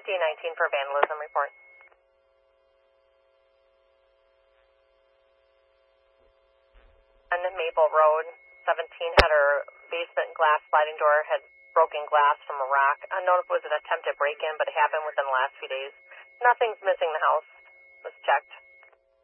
D19 for vandalism report. On Maple Road, 17 had her basement glass sliding door had broken glass from a rock. Unknown if it was an attempted break-in, but it happened within the last few days. Nothing's missing. The house was checked.